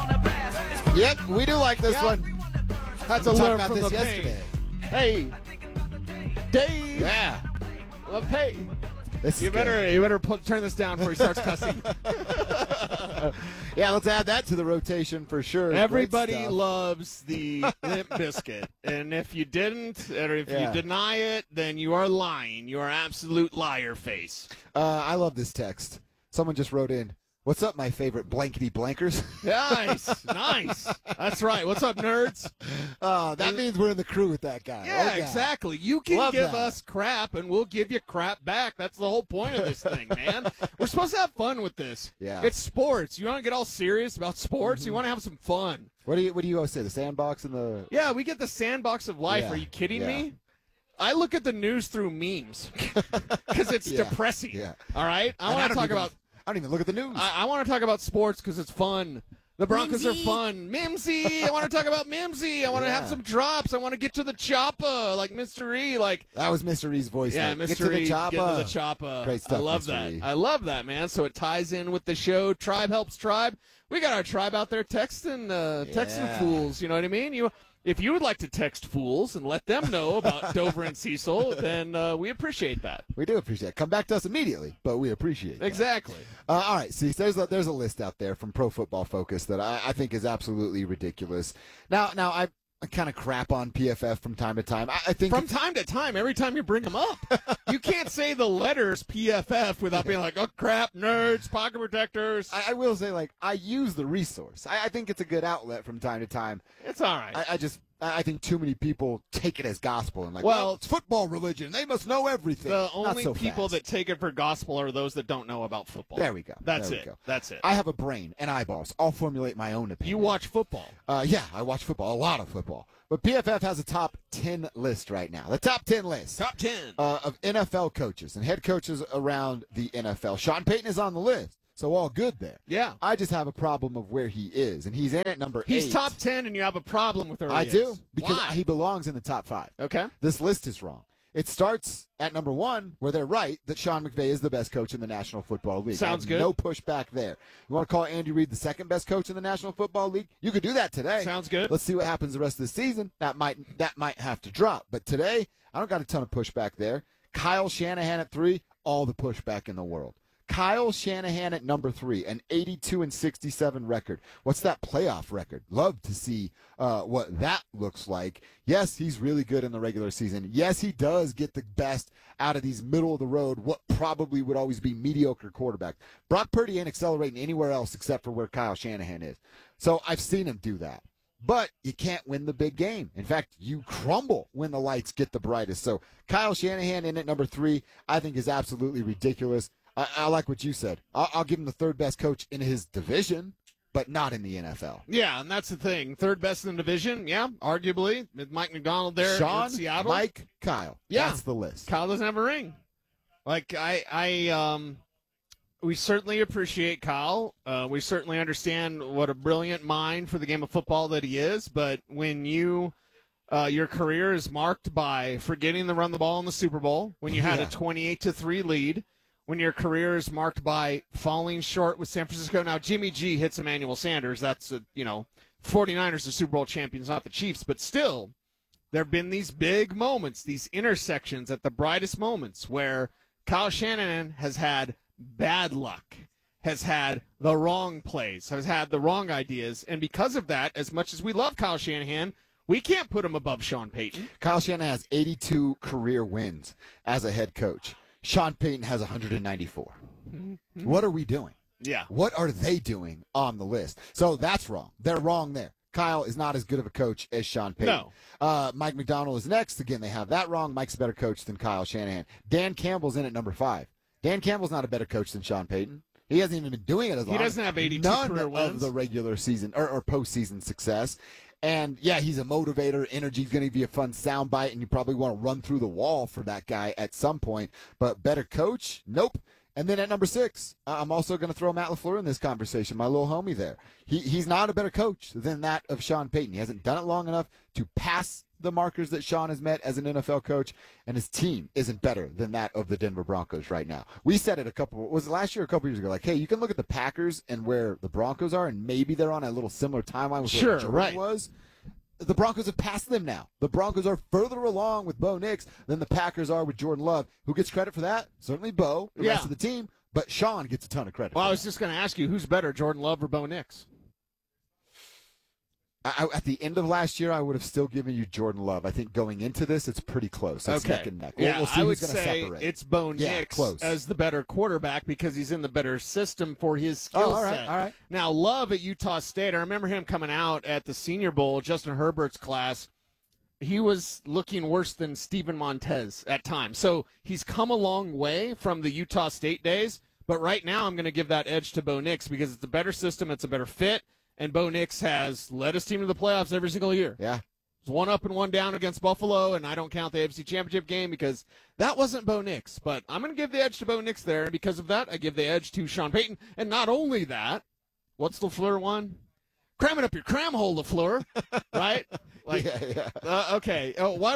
Yep, we do like this one. Had to We talked learn about from this the yesterday. pain. Hey, Dave. Yeah. LePay. This is You better turn this down before he starts cussing. Yeah, let's add that to the rotation for sure. Great Everybody stuff. loves the Limp Biscuit, and if you didn't, or if Yeah. you deny it, then you are lying. You are absolute liar face. I love this text. Someone just wrote in, "What's up, my favorite blankety blankers?" Nice, nice. That's right. What's up, nerds? That means we're in the crew with that guy. Yeah, Okay. exactly. You can Love give that. us crap, and we'll give you crap back. That's the whole point of this thing, man. We're supposed to have fun with this. Yeah. It's sports. You want to get all serious about sports? You want to have some fun. What do you always say? The sandbox and the Yeah, we get the sandbox of life. Yeah, Are you kidding yeah. me? I look at the news through memes because it's Yeah, depressing. yeah. All right? I And want to don't talk even- about. I don't even look at the news. I want to talk about sports because it's fun. The Broncos are fun. Mimsy. I want to talk about Mimsy. I want to have Yeah. some drops. I want to get to the choppa like Mr. E. Like, That was Mr. E's voice. yeah, Get Mr. to the E. choppa. Get to the choppa. Great stuff, I love Mr. that. E. I love that, man. So it ties in with the show. Tribe helps tribe. We got our tribe out there texting Yeah. fools. You know what I mean? If you would like to text fools and let them know about Dover and Cecil, then we appreciate that. We do appreciate it. Come back to us immediately, but we appreciate it. Exactly. All right, see, there's a list out there from Pro Football Focus that I think is absolutely ridiculous. Now I kind of crap on PFF from time to time. I think From time to time, every time you bring them up, you can't say the letters PFF without being like, oh, crap, nerds, pocket protectors. I will say, like, I use the resource. I think it's a good outlet from time to time. It's all right. I think too many people take it as gospel and like, Well, well, it's football religion. They must know everything. The Not only so people fast. that take it for gospel are those that don't know about football. There we go. That's There we it. go. That's it. I have a brain and eyeballs. I'll formulate my own opinion. You watch football. Yeah, I watch football, a lot of football. But PFF has a top 10 list right now. The top 10 list. Top 10. Of NFL coaches and head coaches around the NFL. Sean Payton is on the list, so all good there. Yeah. I just have a problem of where he is, and he's in at number 8. He's top 10, and you have a problem with where I he do, is. because Why? he belongs in the top 5. Okay. This list is wrong. It starts at number 1, where they're right that Sean McVay is the best coach in the National Football League. Sounds I have good. No pushback there. You want to call Andy Reid the second best coach in the National Football League? You could do that today. Sounds good. Let's see what happens the rest of the season. That might have to drop. But today, I don't got a ton of pushback there. Kyle Shanahan at 3, all the pushback in the world. Kyle Shanahan at number 3, an 82-67 record. What's that playoff record? Love to see what that looks like. Yes, he's really good in the regular season. Yes, he does get the best out of these middle of the road, what probably would always be mediocre quarterbacks. Brock Purdy ain't accelerating anywhere else except for where Kyle Shanahan is. So I've seen him do that. But you can't win the big game. In fact, you crumble when the lights get the brightest. So Kyle Shanahan in at number 3, I think is absolutely ridiculous. I like what you said. I'll give him the third best coach in his division, but not in the NFL. Yeah, and that's the thing. Third best in the division, yeah, arguably, with Mike McDonald there Sean, in Seattle. Mike, Kyle. Yeah. That's the list. Kyle doesn't have a ring. Like, we certainly appreciate Kyle. We certainly understand what a brilliant mind for the game of football that he is, but when your career is marked by forgetting to run the ball in the Super Bowl, when you had a 28-3 lead, when your career is marked by falling short with San Francisco. Now, Jimmy G hits Emmanuel Sanders. That's, 49ers are Super Bowl champions, not the Chiefs. But still, there have been these big moments, these intersections at the brightest moments where Kyle Shanahan has had bad luck, has had the wrong plays, has had the wrong ideas. And because of that, as much as we love Kyle Shanahan, we can't put him above Sean Payton. Kyle Shanahan has 82 career wins as a head coach. Sean Payton has 194. What are we doing? Yeah. What are they doing on the list? So that's wrong. They're wrong there. Kyle is not as good of a coach as Sean Payton. No. Mike McDonald is next. Again, they have that wrong. Mike's a better coach than Kyle Shanahan. Dan Campbell's in at number 5. Dan Campbell's not a better coach than Sean Payton. He hasn't even been doing it as long. He doesn't have 82 None career of wins. the regular season or postseason success. And, yeah, he's a motivator. Energy's going to be a fun soundbite, and you probably want to run through the wall for that guy at some point. But better coach? Nope. And then at number 6, I'm also going to throw Matt LaFleur in this conversation, my little homie there. He's not a better coach than that of Sean Payton. He hasn't done it long enough to pass the markers that Sean has met as an NFL coach, and his team isn't better than that of the Denver Broncos right now. We said it was it last year or a couple years ago, like, hey, you can look at the Packers and where the Broncos are, and maybe they're on a little similar timeline with where Jordan was. The Broncos have passed them now. The Broncos are further along with Bo Nix than the Packers are with Jordan Love. Who gets credit for that? Certainly Bo, the rest of the team, but Sean gets a ton of credit. Well, I was just going to ask you, who's better, Jordan Love or Bo Nix? At the end of last year, I would have still given you Jordan Love. I think going into this, it's pretty close. It's neck and neck. Yeah, we'll see I who's would going to say separate. it's Bo Nix as the better quarterback because he's in the better system for his skill set. All right. Now, Love at Utah State, I remember him coming out at the Senior Bowl, Justin Herbert's class. He was looking worse than Steven Montez at times. So he's come a long way from the Utah State days, but right now I'm going to give that edge to Bo Nix because it's a better system, it's a better fit. And Bo Nix has led his team to the playoffs every single year. Yeah. It's 1 up and 1 down against Buffalo, and I don't count the AFC Championship game because that wasn't Bo Nix. But I'm going to give the edge to Bo Nix there, and because of that, I give the edge to Sean Payton. And not only that, what's LaFleur won? Cramming up your cram hole, LaFleur, right? Like, okay.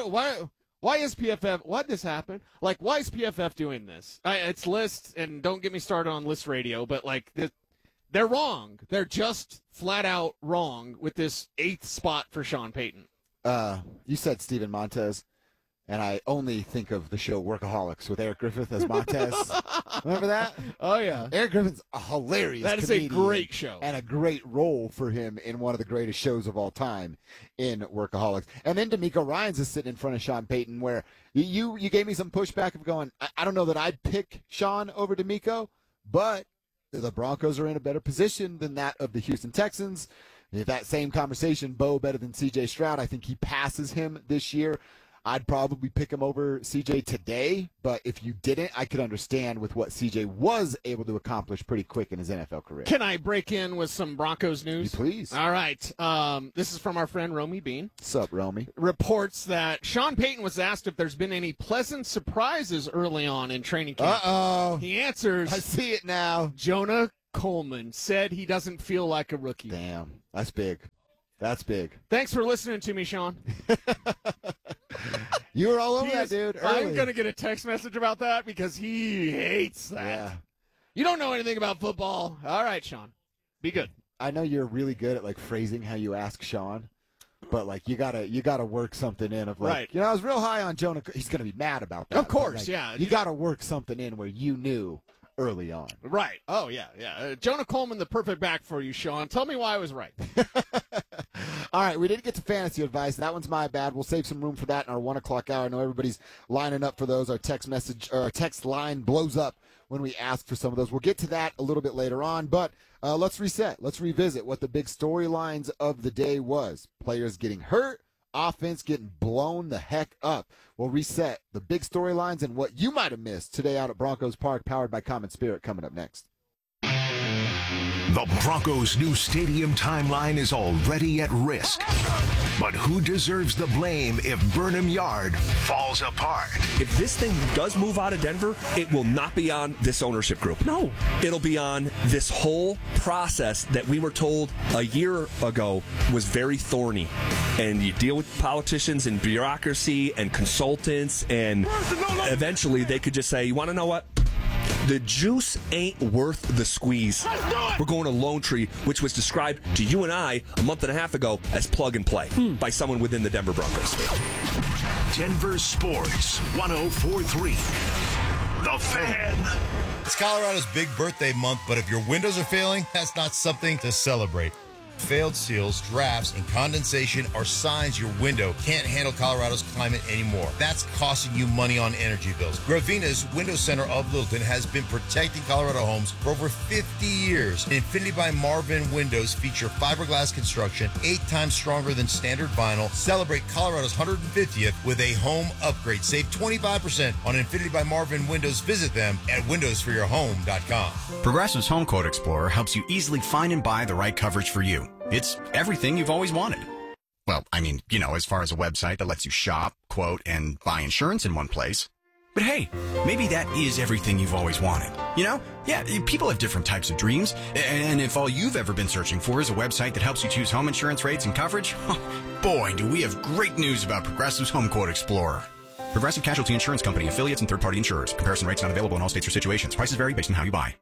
Why is PFF? Why'd this happen? Like, why is PFF doing this? It's List, and don't get me started on List Radio, but like they're wrong. They're just flat out wrong with this 8th spot for Sean Payton. You said Steven Montez, and I only think of the show Workaholics with Eric Griffith as Montez. Remember that? Oh, yeah. Eric Griffith's a hilarious That is a great show. And a great role for him in one of the greatest shows of all time in Workaholics. And then D'Amico Ryans is sitting in front of Sean Payton where you gave me some pushback of going, I don't know that I'd pick Sean over D'Amico, but the Broncos are in a better position than that of the Houston Texans. If that same conversation, Bo better than C.J. Stroud, I think he passes him this year. I'd probably pick him over C.J. today, but if you didn't, I could understand with what C.J. was able to accomplish pretty quick in his NFL career. Can I break in with some Broncos news? You please. All right. This is from our friend Romy Bean. What's up, Romy? Reports that Sean Payton was asked if there's been any pleasant surprises early on in training camp. Uh-oh. He answers, I see it now. Jonah Coleman said he doesn't feel like a rookie. Damn. That's big. That's big. Thanks for listening to me, Sean. You were all over that, dude. Early. I'm going to get a text message about that because he hates that. Yeah. You don't know anything about football. All right, Sean. Be good. I know you're really good at like phrasing how you ask Sean, but like you gotta work something in of like, right. You know, I was real high on Jonah. He's gonna be mad about that. Of course, like, yeah. You gotta work something in where you knew early on. Right. Oh, yeah. Jonah Coleman, the perfect back for you, Sean. Tell me why I was right. All right, we didn't get to fantasy advice. That one's my bad. We'll save some room for that in our 1 o'clock hour. I know everybody's lining up for those. Our text line blows up when we ask for some of those. We'll get to that a little bit later on, but let's reset. Let's revisit what the big storylines of the day was. Players getting hurt, offense getting blown the heck up. We'll reset the big storylines and what you might have missed today out at Broncos Park, powered by Common Spirit, coming up next. The Broncos' new stadium timeline is already at risk. But who deserves the blame if Burnham Yard falls apart? If this thing does move out of Denver, it will not be on this ownership group. No. It'll be on this whole process that we were told a year ago was very thorny. And you deal with politicians and bureaucracy and consultants, and eventually they could just say, you want to know what? The juice ain't worth the squeeze. We're going to Lone Tree, which was described to you and I a month and a half ago as plug and play by someone within the Denver Broncos. Denver Sports 104.3. The Fan. It's Colorado's big birthday month, but if your windows are failing, that's not something to celebrate. Failed seals, drafts, and condensation are signs your window can't handle Colorado's climate anymore. That's costing you money on energy bills. Gravina's Window Center of Littleton has been protecting Colorado homes for over 50 years. Infinity by Marvin windows feature fiberglass construction, 8 times stronger than standard vinyl. Celebrate Colorado's 150th with a home upgrade. Save 25% on Infinity by Marvin windows. Visit them at windowsforyourhome.com. Progressive's Home Quote Explorer helps you easily find and buy the right coverage for you. It's everything you've always wanted. Well, I mean, you know, as far as a website that lets you shop, quote, and buy insurance in one place. But hey, maybe that is everything you've always wanted. You know? Yeah, people have different types of dreams. And if all you've ever been searching for is a website that helps you choose home insurance rates and coverage, boy, do we have great news about Progressive's Home Quote Explorer. Progressive Casualty Insurance Company, affiliates, and third-party insurers. Comparison rates not available in all states or situations. Prices vary based on how you buy.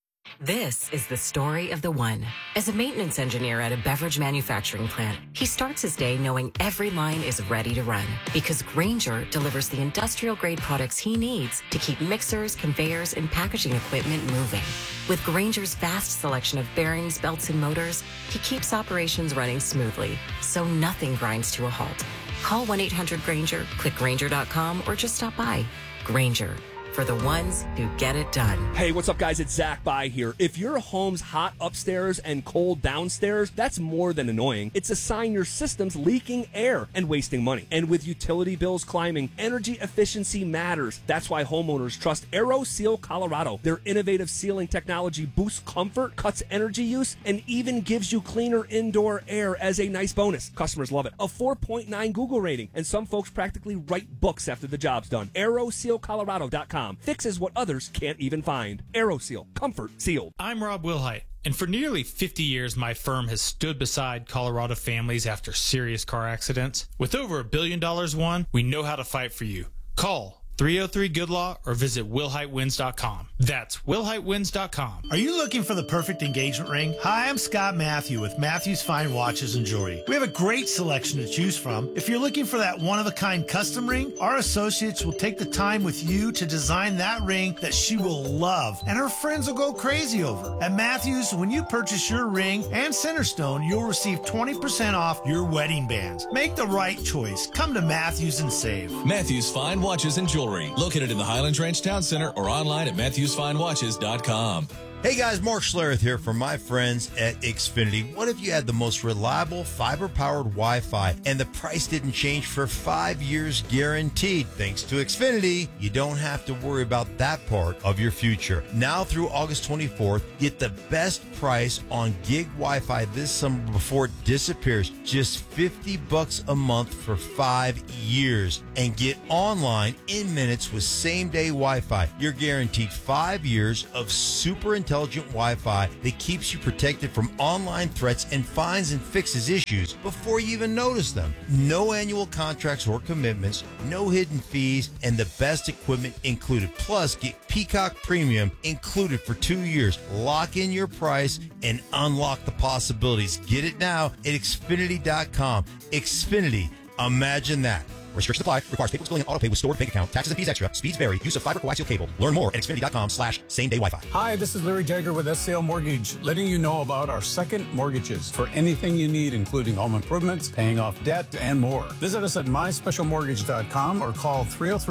This is the story of the one. As a maintenance engineer at a beverage manufacturing plant, he starts his day knowing every line is ready to run because Grainger delivers the industrial-grade products he needs to keep mixers, conveyors, and packaging equipment moving. With Grainger's vast selection of bearings, belts, and motors, he keeps operations running smoothly, so nothing grinds to a halt. Call 1-800-GRAINGER, click Grainger.com, or just stop by. Grainger, for the ones who get it done. Hey, what's up, guys? It's Zach By here. If your home's hot upstairs and cold downstairs, that's more than annoying. It's a sign your system's leaking air and wasting money. And with utility bills climbing, energy efficiency matters. That's why homeowners trust AeroSeal Colorado. Their innovative sealing technology boosts comfort, cuts energy use, and even gives you cleaner indoor air as a nice bonus. Customers love it. A 4.9 Google rating, and some folks practically write books after the job's done. AeroSealColorado.com fixes what others can't even find. AeroSeal. Comfort sealed. I'm Rob Wilhite, and for nearly 50 years, my firm has stood beside Colorado families after serious car accidents. With over $1 billion won, we know how to fight for you. Call 303-GOOD-LAW or visit WillHiteWins.com. That's WillHiteWins.com. Are you looking for the perfect engagement ring? Hi, I'm Scott Matthew with Matthew's Fine Watches and Jewelry. We have a great selection to choose from. If you're looking for that one-of-a-kind custom ring, our associates will take the time with you to design that ring that she will love, and her friends will go crazy over. At Matthews, when you purchase your ring and Centerstone, you'll receive 20% off your wedding bands. Make the right choice. Come to Matthews and save. Matthews Fine Watches and Jewelry, located in the Highlands Ranch Town Center or online at MatthewsFineWatches.com. Hey guys, Mark Schlereth here from my friends at Xfinity. What if you had the most reliable fiber-powered Wi-Fi and the price didn't change for 5 years guaranteed? Thanks to Xfinity, you don't have to worry about that part of your future. Now through August 24th, get the best price on gig Wi-Fi this summer before it disappears. Just $50 a month for 5 years. And get online in minutes with same-day Wi-Fi. You're guaranteed 5 years of super intelligent Wi-Fi that keeps you protected from online threats and finds and fixes issues before you even notice them. No annual contracts or commitments, no hidden fees, and the best equipment included. Plus, get Peacock Premium included for 2 years. Lock in your price and unlock the possibilities. Get it now at Xfinity.com. Xfinity. Imagine that. Restrictions apply. Requires paperless billing and autopay with stored bank account. Taxes and fees extra. Speeds vary. Use of fiber coaxial cable. Learn more at Xfinity.com/same-day Wi-Fi. Hi, this is Larry Jagger with SCL Mortgage, letting you know about our second mortgages for anything you need, including home improvements, paying off debt, and more. Visit us at myspecialmortgage.com or call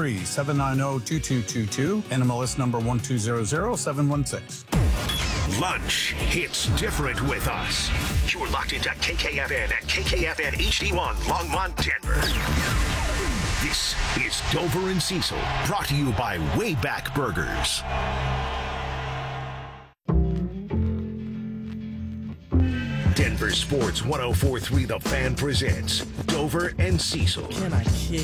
303-790-2222, NMLS number 1200716. Lunch hits different with us. You're locked into KKFN at KKFN HD1 Longmont, Denver. This is Dover and Cecil, brought to you by Wayback Burgers. Denver Sports 104.3 The Fan presents Dover and Cecil. Can I kick